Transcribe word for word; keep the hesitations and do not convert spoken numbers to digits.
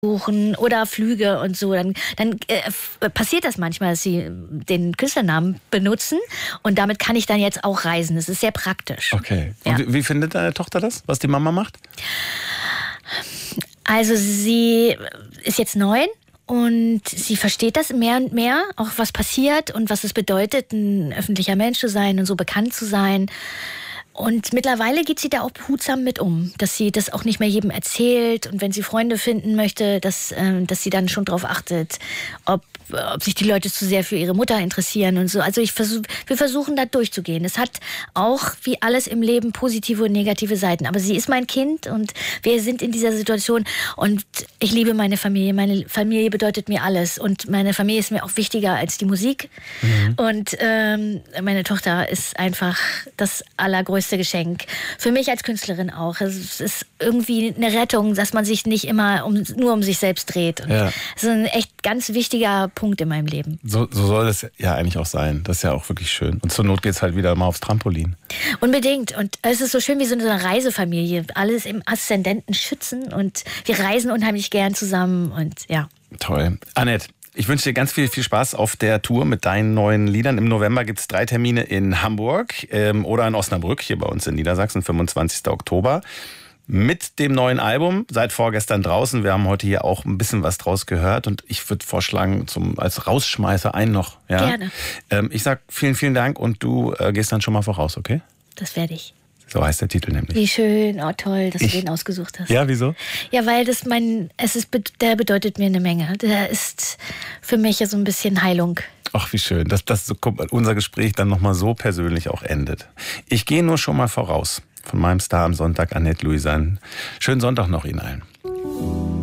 suchen oder Flüge und so, dann, dann äh, passiert das manchmal, dass sie den Künstlernamen benutzen und damit kann ich dann jetzt auch reisen. Das ist sehr praktisch. Okay. Und ja. wie, wie findet deine Tochter das, was die Mama macht? Also sie ist jetzt neun und sie versteht das mehr und mehr, auch was passiert und was es bedeutet, ein öffentlicher Mensch zu sein und so bekannt zu sein. Und mittlerweile geht sie da auch behutsam mit um, dass sie das auch nicht mehr jedem erzählt und wenn sie Freunde finden möchte, dass, äh, dass sie dann schon darauf achtet, ob, ob sich die Leute zu sehr für ihre Mutter interessieren und so. Also ich versuch, wir versuchen da durchzugehen. Es hat auch wie alles im Leben positive und negative Seiten, aber sie ist mein Kind und wir sind in dieser Situation und ich liebe meine Familie. Meine Familie bedeutet mir alles und meine Familie ist mir auch wichtiger als die Musik. Mhm. Und ähm, meine Tochter ist einfach das allergrößte Geschenk. Für mich als Künstlerin auch. Es ist irgendwie eine Rettung, dass man sich nicht immer um, nur um sich selbst dreht. Und ja. Das ist ein echt ganz wichtiger Punkt in meinem Leben. So, so soll es ja eigentlich auch sein. Das ist ja auch wirklich schön. Und zur Not geht es halt wieder mal aufs Trampolin. Unbedingt. Und es ist so schön wie so eine Reisefamilie. Alles im Aszendenten schützen und wir reisen unheimlich gern zusammen und ja. Toll. Annette, ich wünsche dir ganz viel, viel Spaß auf der Tour mit deinen neuen Liedern. Im November gibt es drei Termine in Hamburg ähm, oder in Osnabrück, hier bei uns in Niedersachsen, fünfundzwanzigsten Oktober. Mit dem neuen Album, seit vorgestern draußen. Wir haben heute hier auch ein bisschen was draus gehört und ich würde vorschlagen, zum, als Rausschmeißer einen noch. Ja? Gerne. Ähm, ich sag vielen, vielen Dank und du äh, gehst dann schon mal voraus, okay? Das werde ich. So heißt der Titel nämlich. Wie schön, oh toll, dass ich, du den ausgesucht hast. Ja, wieso? Ja, weil das mein, es ist, der bedeutet mir eine Menge. Der ist für mich ja so ein bisschen Heilung. Ach, wie schön, dass, dass unser Gespräch dann nochmal so persönlich auch endet. Ich gehe nur schon mal voraus. Von meinem Star am Sonntag, Annette Louisan. Schönen Sonntag noch Ihnen allen.